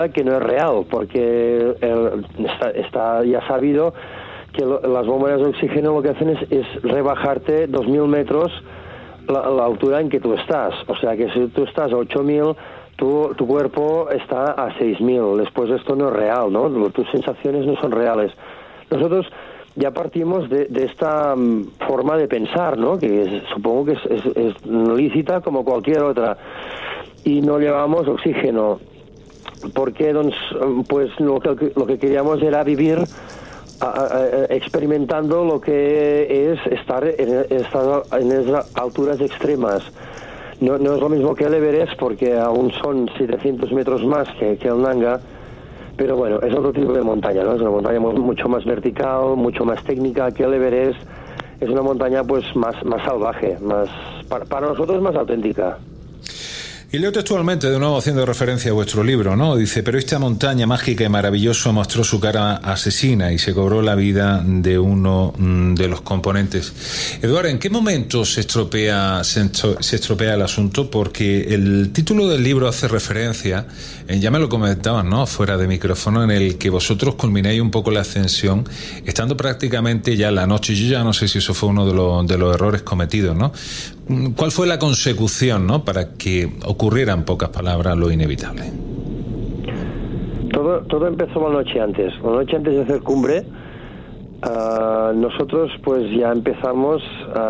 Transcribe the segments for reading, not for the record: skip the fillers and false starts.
que no es real, porque está ya sabido que las bombonas de oxígeno lo que hacen es rebajarte 2.000 metros la altura en que tú estás. O sea que si tú estás a 8.000, tu cuerpo está a 6.000. Después esto no es real, ¿no? Tus sensaciones no son reales. Nosotros ya partimos de esta forma de pensar, ¿no? Que supongo que es lícita como cualquier otra. Y no llevamos oxígeno. Porque pues lo que queríamos era vivir experimentando lo que es estar en esas alturas extremas. No es lo mismo que el Everest, porque aún son 700 metros más que el Nanga, pero bueno, es otro tipo de montaña, ¿no? Es una montaña mucho más vertical, mucho más técnica que el Everest. Es una montaña pues más salvaje, más para nosotros más auténtica. Y leo textualmente, de nuevo haciendo referencia a vuestro libro, ¿no? Dice: pero esta montaña mágica y maravillosa mostró su cara asesina y se cobró la vida de uno de los componentes. Eduard, ¿en qué momento se estropea el asunto? Porque el título del libro hace referencia, ya me lo comentaban, ¿no?, fuera de micrófono, en el que vosotros culmináis un poco la ascensión, estando prácticamente ya la noche. Yo ya no sé si eso fue uno de los errores cometidos, ¿no? ¿Cuál fue la consecución, ¿no?, para que ocurriera, en pocas palabras, lo inevitable? Todo empezó la noche antes de hacer cumbre. Nosotros pues ya empezamos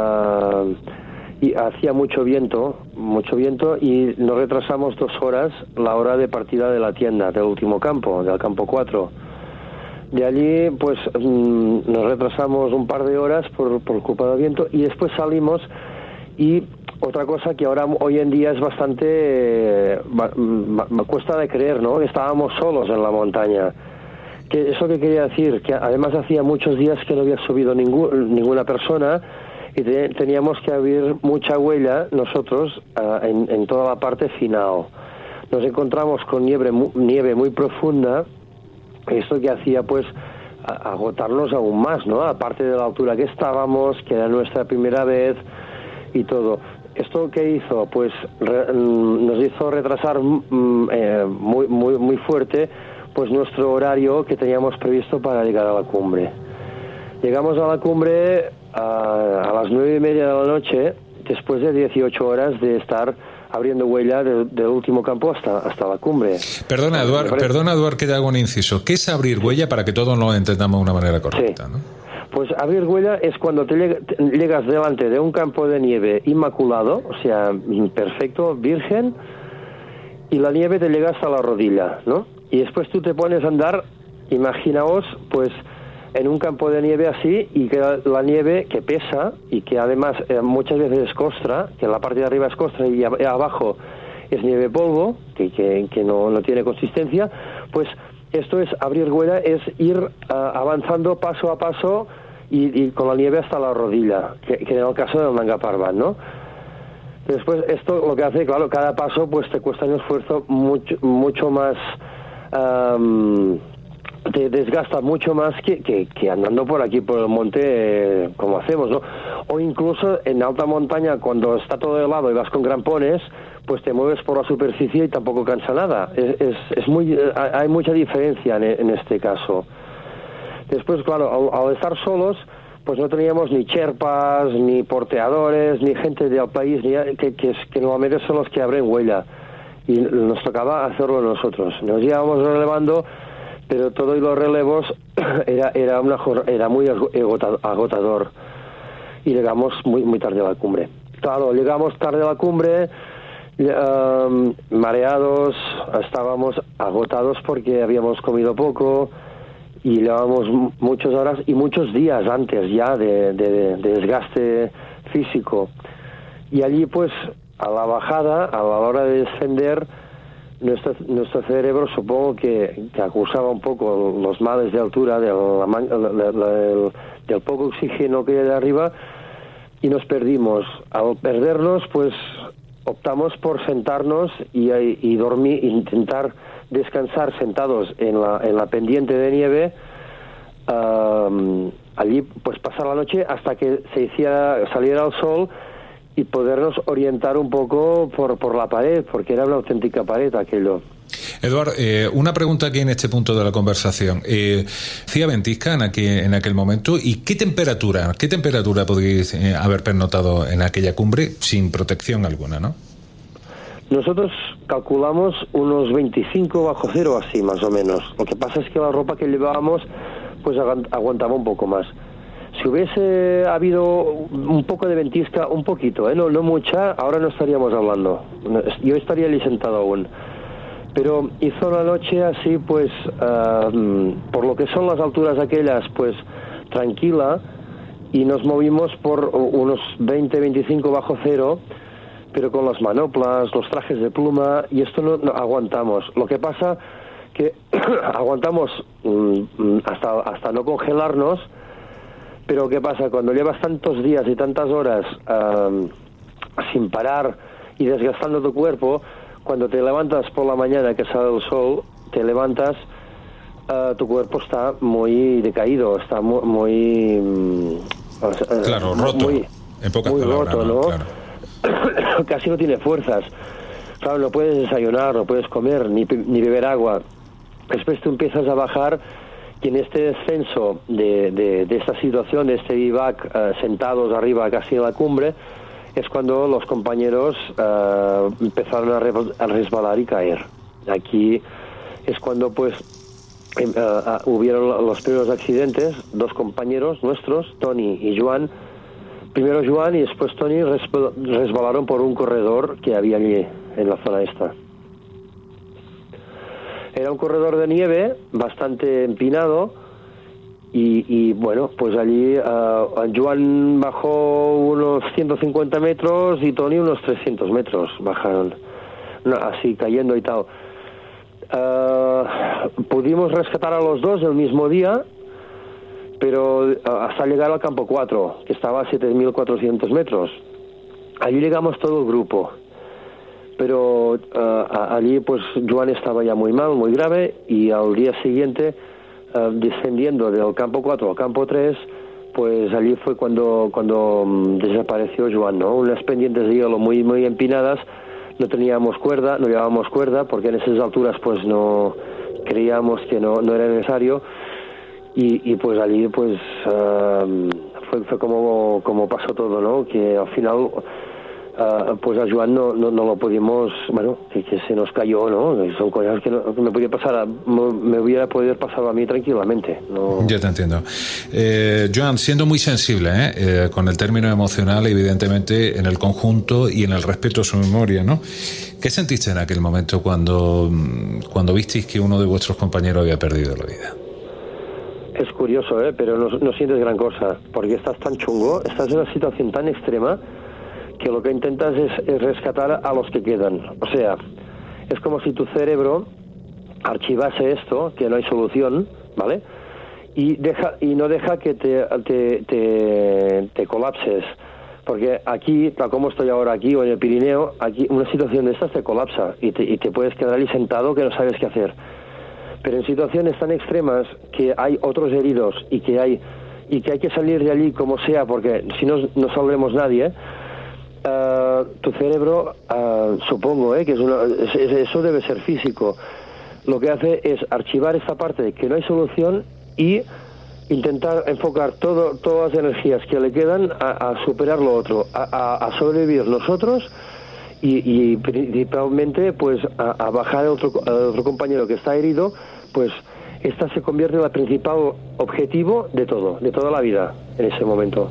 y hacía mucho viento y nos retrasamos 2 horas la hora de partida de la tienda del último campo, del campo 4. De allí pues nos retrasamos un par de horas por culpa del viento y después salimos. Y otra cosa que hoy en día es bastante me cuesta de creer, ¿no? Que estábamos solos en la montaña. ¿Eso qué quería decir? Que además hacía muchos días que no había subido ninguna persona y teníamos que abrir mucha huella nosotros en toda la parte final. Nos encontramos con nieve muy profunda, esto que hacía pues agotarnos aún más, ¿no? Aparte de la altura que estábamos, que era nuestra primera vez y todo. ¿Esto qué hizo? Pues nos hizo retrasar muy fuerte pues nuestro horario que teníamos previsto para llegar a la cumbre. Llegamos a la cumbre a las 9:30 de la noche, después de 18 horas de estar abriendo huella del último campo hasta la cumbre. Perdona, Eduard, que te hago un inciso. ¿Qué es abrir huella para que todos lo entendamos de una manera correcta? Sí. ¿No? Pues abrir huella es cuando te llegas delante de un campo de nieve inmaculado, o sea, perfecto, virgen, y la nieve te llega hasta la rodilla, ¿no? Y después tú te pones a andar, imaginaos, pues en un campo de nieve así, y que la nieve que pesa, y que además muchas veces es costra, que en la parte de arriba es costra y abajo es nieve polvo, que no tiene consistencia, pues esto es abrir huella, es ir avanzando paso a paso y con la nieve hasta la rodilla, que en el caso del Nanga Parbat, ¿no? Después esto lo que hace, claro, cada paso pues te cuesta un esfuerzo mucho más, te desgasta mucho más que andando por aquí por el monte como hacemos, ¿no? O incluso en alta montaña, cuando está todo helado y vas con crampones, pues te mueves por la superficie y tampoco cansa nada. Hay mucha diferencia en este caso. Después, claro, al estar solos, pues no teníamos ni sherpas, ni porteadores, ni gente del país, que normalmente son los que abren huella. Y nos tocaba hacerlo nosotros. Nos íbamos relevando, pero todo y los relevos era muy agotador. Y llegamos muy tarde a la cumbre. Claro, llegamos tarde a la cumbre, mareados, estábamos agotados porque habíamos comido poco y llevábamos muchas horas y muchos días antes ya de desgaste físico. Y allí pues a la bajada, a la hora de descender, nuestro cerebro supongo que acusaba un poco los males de altura, del poco oxígeno que hay de arriba, y nos perdimos. Al perdernos pues optamos por sentarnos y dormir, intentar descansar sentados en la pendiente de nieve, allí pues pasar la noche hasta que saliera el sol y podernos orientar un poco por la pared, porque era una auténtica pared aquello. Eduard, una pregunta aquí en este punto de la conversación. ¿Hacía ventisca en aquel momento? ¿Y qué temperatura podéis haber pernotado en aquella cumbre sin protección alguna, no? Nosotros calculamos unos 25 bajo cero, así más o menos. Lo que pasa es que la ropa que llevábamos pues aguantaba un poco más. Si hubiese habido un poco de ventisca, un poquito, no mucha, ahora no estaríamos hablando. Yo estaría allí sentado aún. Pero hizo la noche así, pues, por lo que son las alturas aquellas, pues, tranquila, y nos movimos por unos 20-25 bajo cero, pero con las manoplas, los trajes de pluma, y esto no aguantamos. Lo que pasa que aguantamos hasta no congelarnos, pero ¿qué pasa? Cuando llevas tantos días y tantas horas sin parar y desgastando tu cuerpo, cuando te levantas por la mañana que sale el sol, te levantas, tu cuerpo está muy decaído, está muy claro, roto, en pocas palabras, roto, ¿no? Claro. Casi no tiene fuerzas. Claro, no puedes desayunar, no puedes comer, ni beber agua. Después tú empiezas a bajar, y en este descenso de esta situación, de este vivac, sentados arriba casi en la cumbre, es cuando los compañeros empezaron a resbalar y caer. Aquí es cuando pues hubieron los primeros accidentes. Dos compañeros nuestros, Tony y Joan, primero Joan y después Tony, resbalaron por un corredor que había allí en la zona esta. Era un corredor de nieve bastante empinado. Y bueno, pues allí Joan bajó unos 150 metros y Tony unos 300 metros bajaron, así cayendo y tal. Pudimos rescatar a los dos el mismo día, pero hasta llegar al campo 4, que estaba a 7.400 metros. Allí llegamos todo el grupo, pero allí pues Joan estaba ya muy mal, muy grave, y al día siguiente, descendiendo del campo 4 al campo 3, pues allí fue cuando desapareció Joan, ¿no? Unas pendientes de hielo muy muy empinadas, no llevábamos cuerda, porque en esas alturas pues no creíamos que no era necesario, y pues allí pues fue como pasó todo, ¿no? Que al final pues a Joan no lo pudimos, bueno, que se nos cayó, ¿no? Son cosas que me hubiera podido pasar a mí tranquilamente, ¿no? Ya te entiendo. Joan, siendo muy sensible con el término emocional, evidentemente, en el conjunto y en el respeto a su memoria, ¿no? ¿Qué sentiste en aquel momento cuando visteis que uno de vuestros compañeros había perdido la vida? Es curioso, pero no sientes gran cosa, porque estás tan chungo, estás en una situación tan extrema, que lo que intentas es rescatar a los que quedan. O sea, es como si tu cerebro archivase esto, que no hay solución, ¿vale? Y no deja que te colapses. Porque aquí, tal como estoy ahora aquí, o en el Pirineo, aquí una situación de estas te colapsa y te puedes quedar ahí sentado que no sabes qué hacer. Pero en situaciones tan extremas que hay otros heridos y que hay que salir de allí como sea, porque si no saldremos nadie, tu cerebro, supongo que eso debe ser físico, lo que hace es archivar esta parte de que no hay solución y intentar enfocar todas las energías que le quedan a superar lo otro, a sobrevivir nosotros y principalmente pues a bajar al otro compañero que está herido. Pues esta se convierte en el principal objetivo de toda la vida en ese momento.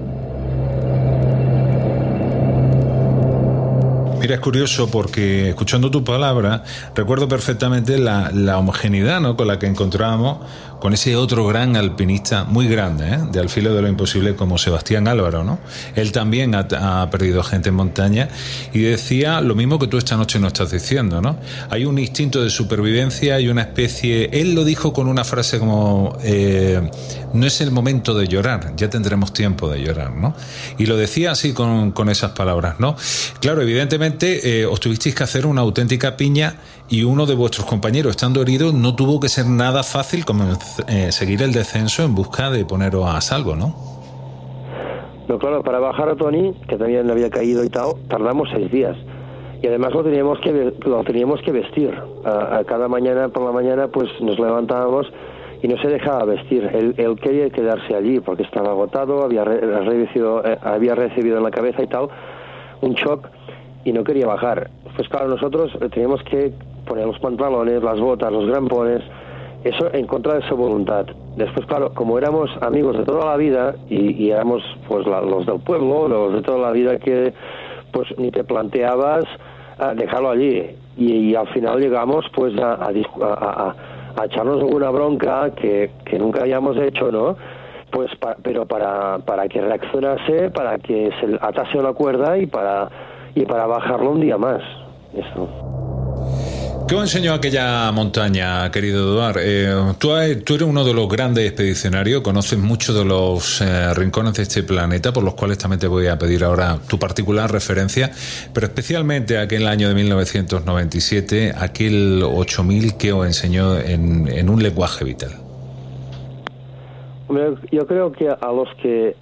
Mira, es curioso porque escuchando tu palabra recuerdo perfectamente la homogeneidad, ¿no?, con la que encontrábamos con ese otro gran alpinista, muy grande, de Al filo de lo imposible, como Sebastián Álvaro, ¿no? Él también ha perdido gente en montaña y decía lo mismo que tú esta noche nos estás diciendo, ¿no? Hay un instinto de supervivencia y una especie... Él lo dijo con una frase como no es el momento de llorar, ya tendremos tiempo de llorar, ¿no? Y lo decía así con esas palabras, ¿no? Claro, evidentemente os tuvisteis que hacer una auténtica piña y uno de vuestros compañeros, estando herido, no tuvo que ser nada fácil como seguir el descenso en busca de poneros a salvo, ¿no? No, claro, para bajar a Tony, que también había caído y tal, tardamos 6 días. Y además lo teníamos que vestir. A cada mañana, por la mañana, pues nos levantábamos y no se dejaba vestir. Él quería quedarse allí porque estaba agotado, había recibido en la cabeza y tal un shock y no quería bajar. Pues claro, nosotros teníamos que poner los pantalones, las botas, los grampones, eso en contra de su voluntad. Después, claro, como éramos amigos de toda la vida y éramos pues los del pueblo, los de toda la vida, que pues ni te planteabas dejarlo allí. Y al final llegamos pues a echarnos alguna bronca que nunca habíamos hecho, ¿no? Pues pero para que reaccionase, para que se atase una cuerda y para bajarlo un día más. Eso. ¿Qué os enseñó aquella montaña, querido Eduard? Tú eres uno de los grandes expedicionarios, conoces muchos de los rincones de este planeta, por los cuales también te voy a pedir ahora tu particular referencia, pero especialmente aquel año de 1997, aquel 8000 que os enseñó en un lenguaje vital. Yo creo que de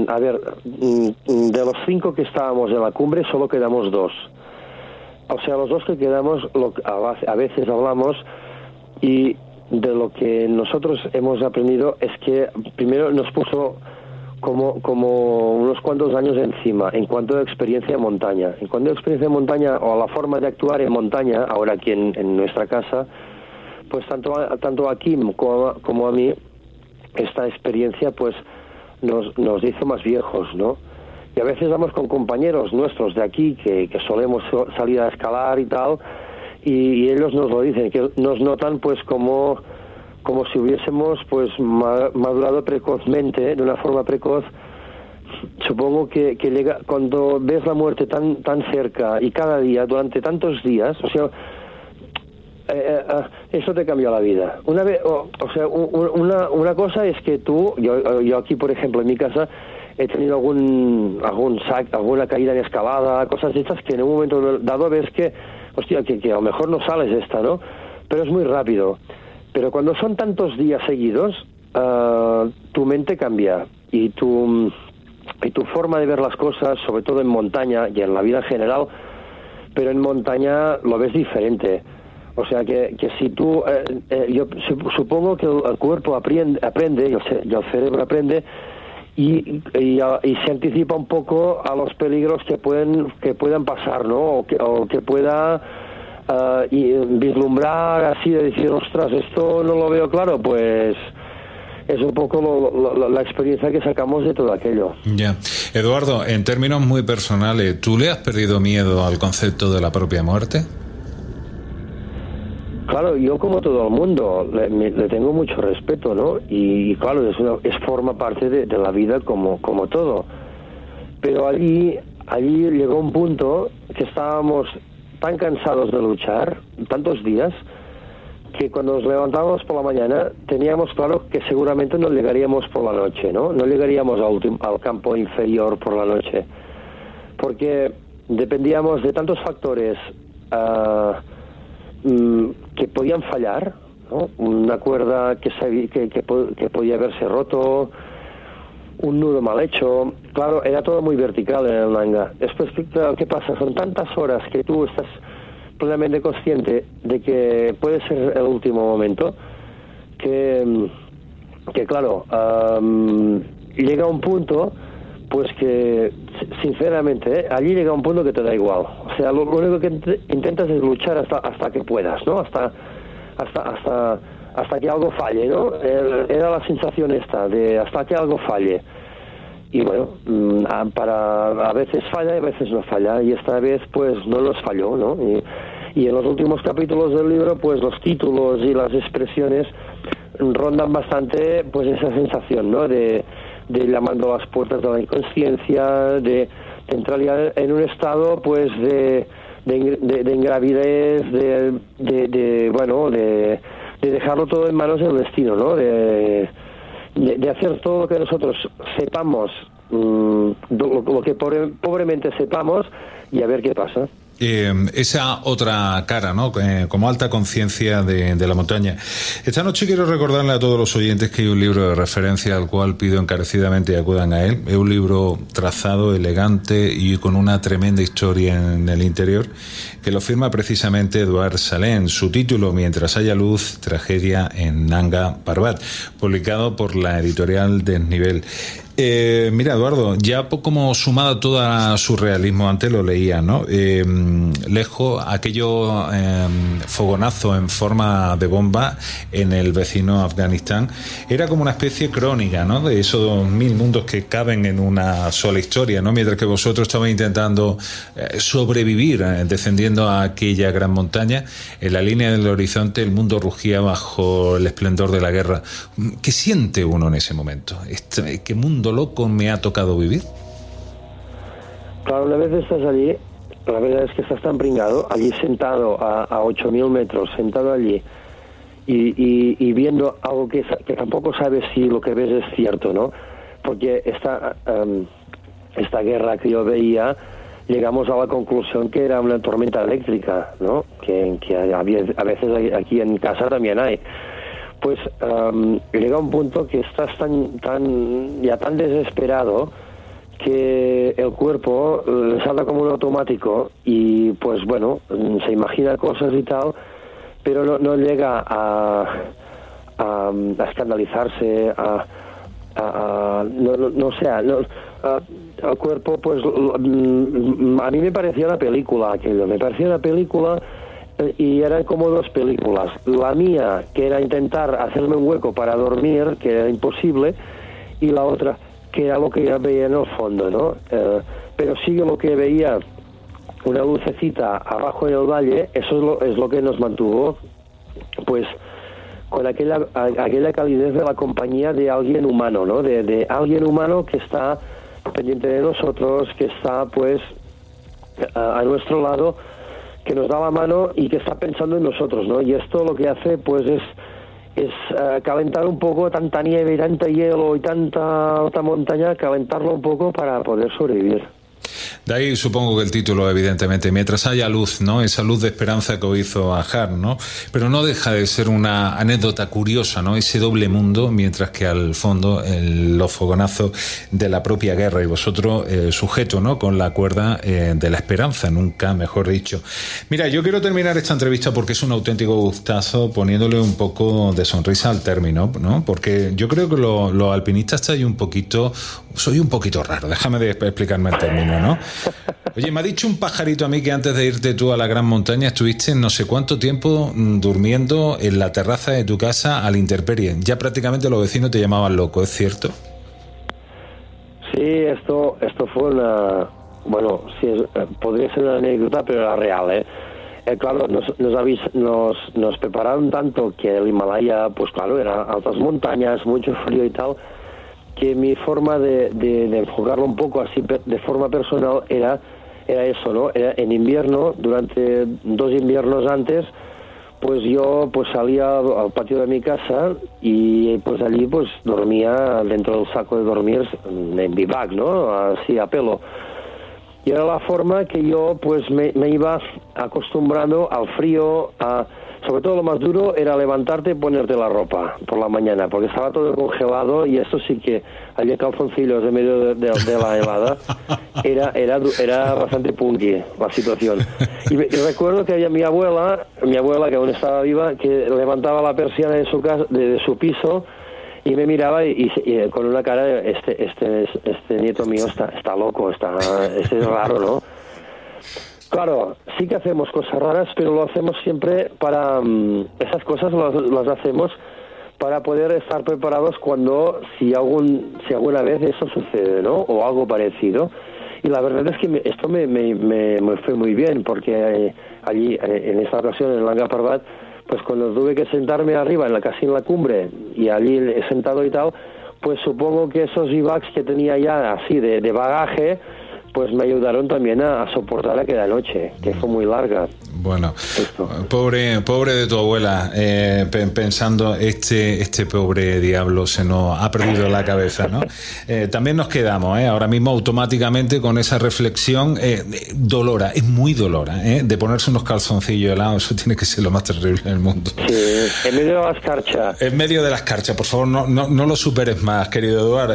los 5 que estábamos en la cumbre solo quedamos 2. O sea, los 2 que quedamos, a veces hablamos, y de lo que nosotros hemos aprendido es que primero nos puso como unos cuantos años encima en cuanto a experiencia en montaña. En cuanto a experiencia en montaña o a la forma de actuar en montaña, ahora aquí en nuestra casa, pues tanto a Kim como a mí, esta experiencia pues nos hizo más viejos, ¿no? Y a veces vamos con compañeros nuestros de aquí que solemos salir a escalar y tal, y ellos nos lo dicen, que nos notan pues como si hubiésemos pues madurado precozmente, de una forma precoz. Supongo que llega cuando ves la muerte tan cerca y cada día, durante tantos días, o sea, eso te cambia la vida. Una cosa es que yo aquí, por ejemplo, en mi casa, he tenido alguna caída en escalada, cosas de estas que en un momento dado ves que, hostia, que a lo mejor no sales de esta, ¿no? Pero es muy rápido. Pero cuando son tantos días seguidos, tu mente cambia y tu forma de ver las cosas, sobre todo en montaña y en la vida en general, pero en montaña lo ves diferente. O sea que si tú, yo supongo que el cuerpo aprende y el cerebro aprende, y se anticipa un poco a los peligros que puedan pasar, ¿no? O que pueda vislumbrar así, de decir, ostras, esto no lo veo claro, pues es un poco la experiencia que sacamos de todo aquello. Ya. Eduardo, en términos muy personales, ¿tú le has perdido miedo al concepto de la propia muerte? Claro, yo como todo el mundo le tengo mucho respeto, ¿no? Y claro, forma parte de la vida como todo. Pero allí llegó un punto que estábamos tan cansados de luchar, tantos días, que cuando nos levantábamos por la mañana teníamos claro que seguramente no llegaríamos por la noche, ¿no? No llegaríamos al campo inferior por la noche, porque dependíamos de tantos factores que podían fallar, ¿no? Una cuerda que podía haberse roto, un nudo mal hecho. Claro, era todo muy vertical en el Nanga. Después, claro, ¿qué pasa? Son tantas horas que tú estás plenamente consciente de que puede ser el último momento, que claro, llega un punto pues que sinceramente allí llega un punto que te da igual. O sea, lo único que intentas es luchar hasta que puedas, ¿no? Hasta que algo falle, ¿no? Era la sensación esta de hasta que algo falle. Y bueno, a veces falla y a veces no falla, y esta vez pues no nos falló, ¿no? Y en los últimos capítulos del libro pues los títulos y las expresiones rondan bastante pues esa sensación, ¿no? De llamando a las puertas de la inconsciencia, de entrar ya en un estado pues de ingravidez, de dejarlo todo en manos del destino, ¿no? De hacer todo lo que nosotros sepamos, lo que pobremente sepamos, y a ver qué pasa. esa otra cara, ¿no? Como alta conciencia de la montaña. Esta noche quiero recordarle a todos los oyentes que hay un libro de referencia al cual pido encarecidamente que acudan a él. Es un libro trazado, elegante y con una tremenda historia en el interior, que lo firma precisamente Eduard Salén. Su título, Mientras haya luz, tragedia en Nanga Parbat, publicado por la editorial Desnivel. Mira, Eduardo, ya como sumado todo su realismo, antes lo leía, ¿no? Lejos, aquello fogonazo en forma de bomba en el vecino Afganistán era como una especie crónica, ¿no? De esos 2000 mundos que caben en una sola historia, ¿no? Mientras que vosotros estabais intentando sobrevivir, descendiendo a aquella gran montaña, en la línea del horizonte el mundo rugía bajo el esplendor de la guerra. ¿Qué siente uno en ese momento? ¿Qué mundo loco me ha tocado vivir? Claro, una vez estás allí, la verdad es que estás tan pringado, allí sentado a 8.000 metros, sentado allí y viendo algo que tampoco sabes si lo que ves es cierto, ¿no? Porque esta guerra que yo veía, llegamos a la conclusión que era una tormenta eléctrica, ¿no? Que a veces aquí en casa también hay. Pues llega un punto que estás tan desesperado que el cuerpo le salta como un automático y pues bueno, se imagina cosas y tal, pero no llega a escandalizarse, el cuerpo, pues a mí me parecía una película aquello, y eran como dos películas. La mía, que era intentar hacerme un hueco para dormir, que era imposible, y la otra, que era lo que ya veía en el fondo, ¿no? Pero sí lo que veía, una lucecita abajo en el valle, eso es lo que nos mantuvo, pues, con aquella calidez de la compañía de alguien humano, ¿no? De alguien humano que está pendiente de nosotros, que está, pues, a nuestro lado, que nos da la mano y que está pensando en nosotros, ¿no? Y esto lo que hace, pues, es calentar un poco tanta nieve y tanta hielo y tanta alta montaña, calentarlo un poco para poder sobrevivir. De ahí supongo que el título, evidentemente, Mientras haya luz, ¿no? Esa luz de esperanza que hizo Ajar, ¿no? Pero no deja de ser una anécdota curiosa, ¿no? Ese doble mundo, mientras que al fondo los fogonazos de la propia guerra y vosotros sujeto, ¿no? Con la cuerda de la esperanza, nunca mejor dicho. Mira, yo quiero terminar esta entrevista porque es un auténtico gustazo, poniéndole un poco de sonrisa al término, ¿no? Porque yo creo que los alpinistas soy un poquito raro, déjame de explicarme el término, ¿no? Oye, me ha dicho un pajarito a mí que antes de irte tú a la gran montaña estuviste no sé cuánto tiempo durmiendo en la terraza de tu casa a la intemperie. Ya prácticamente los vecinos te llamaban loco, ¿es cierto? Sí, esto fue una... Bueno, sí, podría ser una anécdota, pero era real, ¿eh? Claro, nos prepararon tanto que el Himalaya, pues claro, eran altas montañas, mucho frío y tal, que mi forma de enfocarlo un poco así de forma personal era eso, ¿no? Era en invierno, durante 2 inviernos antes, pues yo pues salía al patio de mi casa y pues allí pues dormía dentro del saco de dormir en bivac, ¿no? Así a pelo. Y era la forma que yo pues me iba acostumbrando al frío, sobre todo lo más duro era levantarte y ponerte la ropa por la mañana, porque estaba todo congelado y esto sí que había calzoncillos en medio de la helada. Era bastante punky la situación. Y recuerdo que había mi abuela que aún estaba viva, que levantaba la persiana de su casa, de su piso, y me miraba y con una cara, este nieto mío está loco, es raro, ¿no? Claro, sí que hacemos cosas raras, pero lo hacemos siempre para... esas cosas las hacemos para poder estar preparados si alguna vez eso sucede, ¿no? O algo parecido. Y la verdad es que esto me fue muy bien, porque allí, en esta ocasión, en Nanga Parbat, pues cuando tuve que sentarme arriba, casi en la cumbre, y allí he sentado y tal, pues supongo que esos bivacs que tenía ya así de bagaje, pues me ayudaron también a soportar aquella noche, que fue muy larga. Bueno, pobre de tu abuela, pensando este pobre diablo se nos ha perdido la cabeza, ¿no? También nos quedamos, ahora mismo automáticamente con esa reflexión dolora, es muy dolora, de ponerse unos calzoncillos helados, eso tiene que ser lo más terrible del mundo. Sí, en medio de la escarcha. En medio de la escarcha, por favor, no lo superes más, querido Eduard.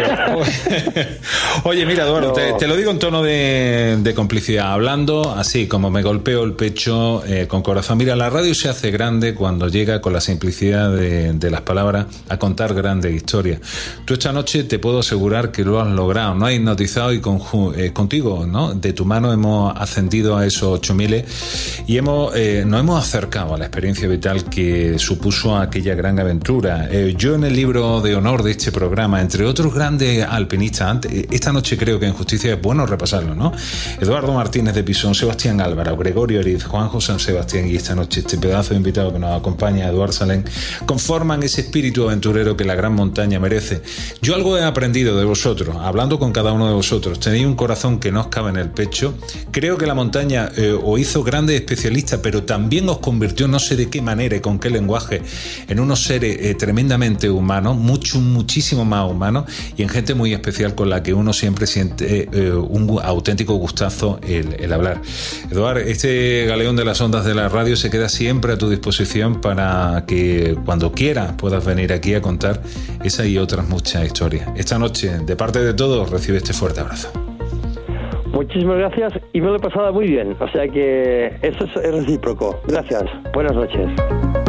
Oye, mira, Eduardo, te lo digo en tono de complicidad, hablando así como me golpeo el pecho con corazón. Mira, la radio se hace grande cuando llega con la simplicidad de las palabras a contar grandes historias. Tú esta noche te puedo asegurar que lo has logrado, no has hipnotizado y contigo, ¿no? De tu mano hemos ascendido a esos 8000 y nos hemos acercado a la experiencia vital que supuso aquella gran aventura. Yo en el libro de honor de este programa, entre otros grandes alpinistas, esta noche creo que en justicia es bueno repasarlo, ¿no? Eduardo Martínez de Pisón, Sebastián Álvaro, Gregorio Eriz, Juanjo San Sebastián y esta noche este pedazo de invitado que nos acompaña, Eduard Salén, conforman ese espíritu aventurero que la gran montaña merece. Yo algo he aprendido de vosotros, hablando con cada uno de vosotros. Tenéis un corazón que no os cabe en el pecho. Creo que la montaña os hizo grandes especialistas, pero también os convirtió, no sé de qué manera y con qué lenguaje, en unos seres tremendamente humanos, muchísimo más humanos, y en gente muy especial con la que uno siempre siente un auténtico gustazo el hablar. Eduard, este galeón de las ondas de la radio se queda siempre a tu disposición para que cuando quieras puedas venir aquí a contar esa y otras muchas historias. Esta noche, de parte de todos, recibe este fuerte abrazo. Muchísimas gracias y me lo he pasado muy bien, o sea que eso es recíproco. Gracias, buenas noches.